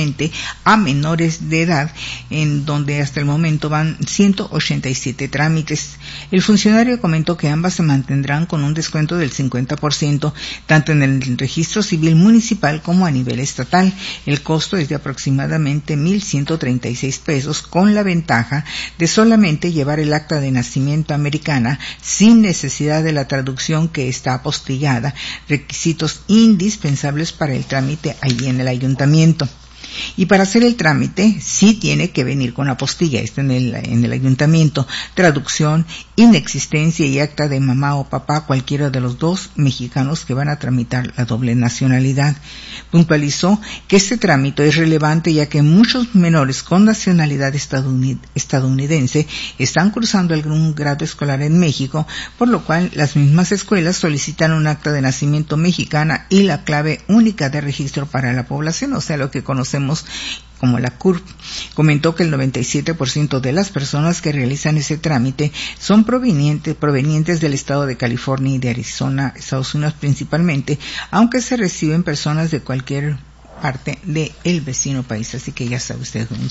únicamente a menores de edad, en donde hasta el momento van 187 trámites. El funcionario comentó que ambas se mantendrán con un descuento del 50%, tanto en el registro civil municipal como a nivel estatal. El costo es de aproximadamente 1,136 pesos, con la ventaja de solamente llevar el acta de nacimiento americana sin necesidad de la traducción que está apostillada, requisitos indispensables para el trámite allí en el ayuntamiento. Y para hacer el trámite sí tiene que venir con apostilla, en el ayuntamiento, traducción, inexistencia y acta de mamá o papá, cualquiera de los dos mexicanos que van a tramitar la doble nacionalidad. Puntualizó que este trámite es relevante ya que muchos menores con nacionalidad estadounidense están cursando algún grado escolar en México, por lo cual las mismas escuelas solicitan un acta de nacimiento mexicana y la clave única de registro para la población, o sea, lo que conocemos como la CURP. Comentó que el 97% de las personas que realizan ese trámite son provenientes del estado de California y de Arizona, Estados Unidos principalmente, aunque se reciben personas de cualquier parte del vecino país, así que ya sabe usted, un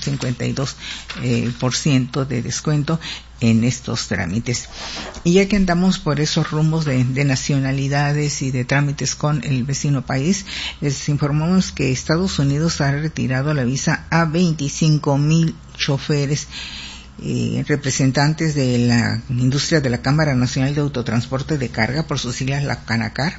52% de descuento en estos trámites. Y ya que andamos por esos rumbos de nacionalidades y de trámites con el vecino país, les informamos que Estados Unidos ha retirado la visa a 25,000 choferes, representantes de la industria de la Cámara Nacional de Autotransporte de Carga, por sus siglas la CANACAR,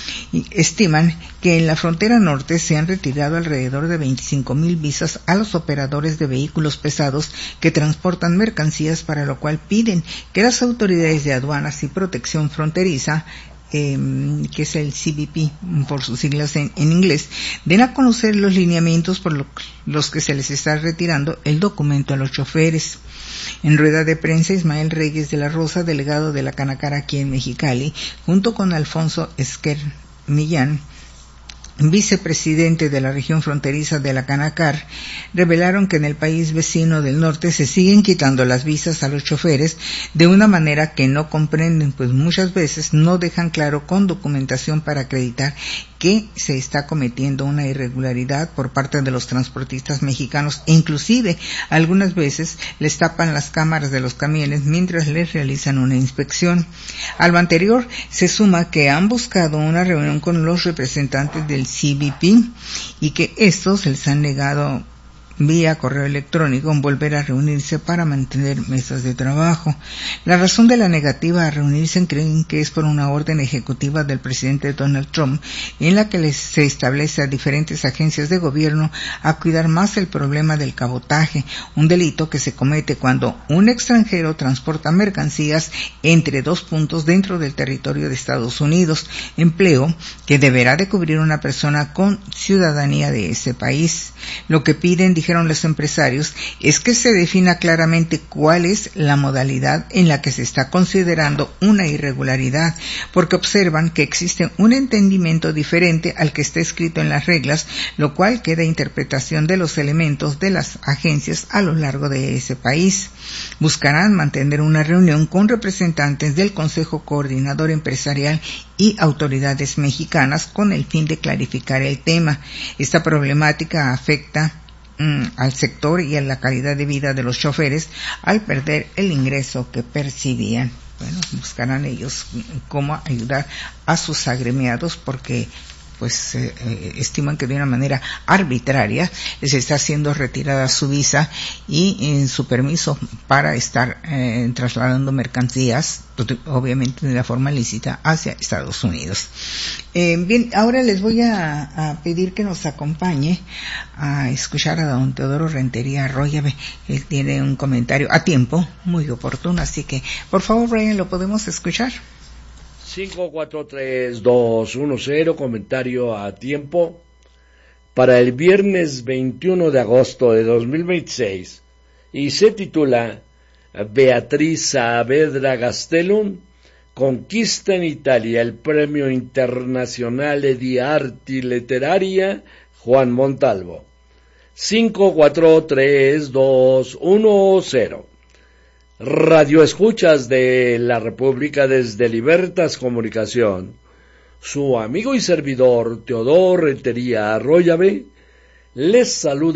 estiman que en la frontera norte se han retirado alrededor de 25,000 visas a los operadores de vehículos pesados que transportan mercancías, para lo cual piden que las autoridades de aduanas y protección fronteriza, que es el CBP por sus siglas en inglés, den a conocer los lineamientos por los que se les está retirando el documento a los choferes. En rueda de prensa, Ismael Reyes de la Rosa, delegado de la CANACAR aquí en Mexicali, junto con Alfonso Esquer Millán, vicepresidente de la región fronteriza de la CANACAR, revelaron que en el país vecino del norte se siguen quitando las visas a los choferes de una manera que no comprenden, pues muchas veces no dejan claro con documentación para acreditar que se está cometiendo una irregularidad por parte de los transportistas mexicanos, e inclusive algunas veces les tapan las cámaras de los camiones mientras les realizan una inspección. A lo anterior se suma que han buscado una reunión con los representantes del CBP y que estos les han negado vía correo electrónico volver a reunirse para mantener mesas de trabajo. La razón de la negativa a reunirse creen que es por una orden ejecutiva del presidente Donald Trump, en la que se establece a diferentes agencias de gobierno a cuidar más el problema del cabotaje, un delito que se comete cuando un extranjero transporta mercancías entre dos puntos dentro del territorio de Estados Unidos, empleo que deberá de cubrir una persona con ciudadanía de ese país. Lo que piden, dijeron los empresarios, es que se defina claramente cuál es la modalidad en la que se está considerando una irregularidad, porque observan que existe un entendimiento diferente al que está escrito en las reglas, lo cual queda a interpretación de los elementos de las agencias a lo largo de ese país. Buscarán mantener una reunión con representantes del Consejo Coordinador Empresarial y autoridades mexicanas con el fin de clarificar el tema. Esta problemática afecta al sector y a la calidad de vida de los choferes al perder el ingreso que percibían. Bueno, buscarán ellos cómo ayudar a sus agremiados, porque estiman que de una manera arbitraria les está siendo retirada su visa y su permiso para estar trasladando mercancías, obviamente de la forma lícita, hacia Estados Unidos. Bien, ahora les voy a pedir que nos acompañe a escuchar a don Teodoro Rentería Arroyave. Él tiene un comentario a tiempo, muy oportuno, así que por favor, Brian, ¿lo podemos escuchar? 543-210, comentario a tiempo para el viernes 21 de agosto de 2026, y se titula Beatriz Saavedra Gastelum conquista en Italia el Premio Internazionale di Arti Letteraria Juan Montalvo. 543-210. Radio Escuchas de la República desde Libertas Comunicación, su amigo y servidor Teodoro Rentería Arroyave les saluda